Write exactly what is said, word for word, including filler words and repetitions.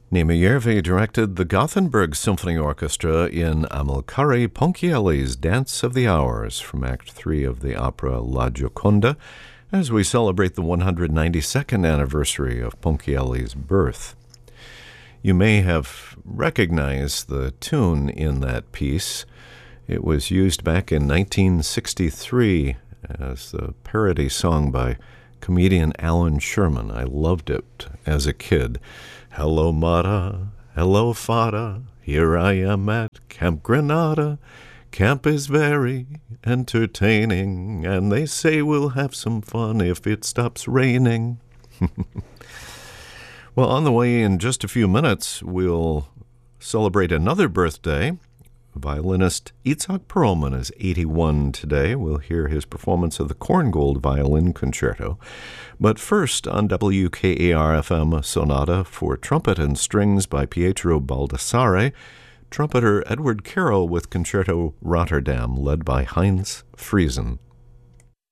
Nima Järvi directed the Gothenburg Symphony Orchestra in Amilcare Ponchielli's Dance of the Hours from Act three of the opera La Gioconda, as we celebrate the one hundred ninety-second anniversary of Ponchielli's birth. You may have recognized the tune in that piece. It was used back in nineteen sixty-three as the parody song by comedian Alan Sherman. I loved it as a kid. Hello, Mata. Hello, Fada. Here I am at Camp Granada. Camp is very entertaining, and they say we'll have some fun if it stops raining. Well, on the way in just a few minutes, we'll celebrate another birthday. Violinist Itzhak Perlman is eighty-one today. We'll hear his performance of the Korngold Violin Concerto. But first, on W K A R F M, Sonata for Trumpet and Strings by Pietro Baldassare, trumpeter Edward Carroll with Concerto Rotterdam, led by Heinz Friesen.